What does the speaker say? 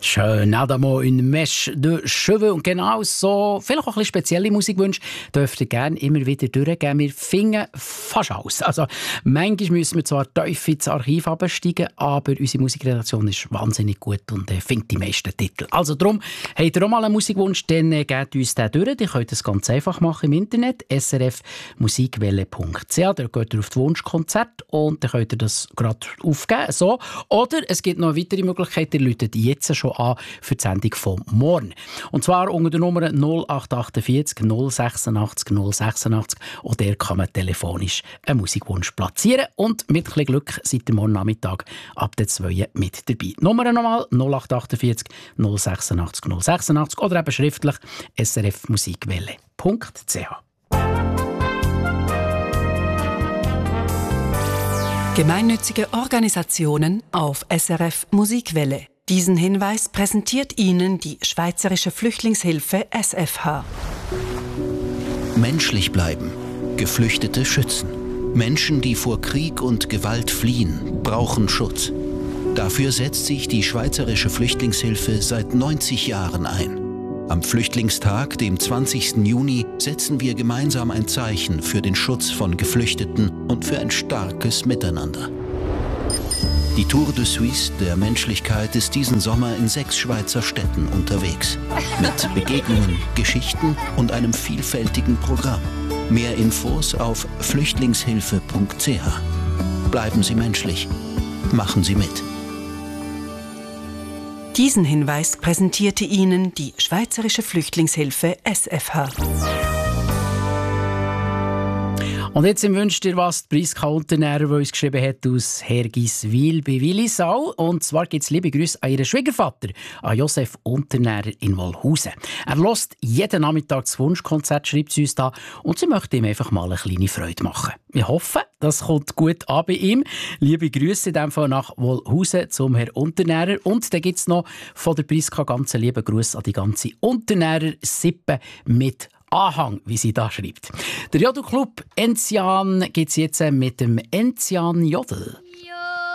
Schön, Adamo, une mèche de cheveux. Und genau so, vielleicht auch ein bisschen spezielle Musikwünsche, dürft ihr gerne immer wieder durchgeben. Wir finden fast alles. Also, manchmal müssen wir zwar tief ins Archiv absteigen, aber unsere Musikredaktion ist wahnsinnig gut und findet die meisten Titel. Also darum, habt ihr auch mal einen Musikwunsch, dann gebt uns den durch. Ihr könnt das ganz einfach machen im Internet, srfmusikwelle.ch. Da geht ihr auf das Wunschkonzert und dann könnt ihr das gerade aufgeben. So. Oder es gibt noch eine weitere Möglichkeit, ihr läutet jetzt schon an für die Sendung von morgen. Und zwar unter der Nummer 0848 086 086. Und der kann man telefonisch einen Musikwunsch platzieren. Und mit ein bisschen Glück seid ihr morgen Nachmittag ab der 2 mit dabei. Nummer nochmal 0848 086 086 oder eben schriftlich srfmusikwelle.ch. Gemeinnützige Organisationen auf SRF Musikwelle. Diesen Hinweis präsentiert Ihnen die Schweizerische Flüchtlingshilfe SFH. Menschlich bleiben. Geflüchtete schützen. Menschen, die vor Krieg und Gewalt fliehen, brauchen Schutz. Dafür setzt sich die Schweizerische Flüchtlingshilfe seit 90 Jahren ein. Am Flüchtlingstag, dem 20. Juni, setzen wir gemeinsam ein Zeichen für den Schutz von Geflüchteten und für ein starkes Miteinander. Die Tour de Suisse der Menschlichkeit ist diesen Sommer in 6 Schweizer Städten unterwegs. Mit Begegnungen, Geschichten und einem vielfältigen Programm. Mehr Infos auf flüchtlingshilfe.ch. Bleiben Sie menschlich. Machen Sie mit. Diesen Hinweis präsentierte Ihnen die Schweizerische Flüchtlingshilfe SFH. Und jetzt wünscht ihr was, die Priska Unternährer, die uns geschrieben hat aus Hergiswil bei Willisau. Und zwar gibt es liebe Grüße an ihren Schwiegervater, an Josef Unternährer in Wolhausen. Er hört jeden Nachmittag das Wunschkonzert, schreibt sie uns da, und sie möchte ihm einfach mal eine kleine Freude machen. Wir hoffen, das kommt gut an bei ihm. Liebe Grüße in diesem Fall nach Wolhausen zum Herrn Unternährer. Und dann gibt es noch von der Priska ganz lieben Gruß an die ganze Unternährer-Sippe mit Anhang, wie sie da schreibt. Der Jodelclub Enzian gibt es jetzt mit dem Enzian Jodel.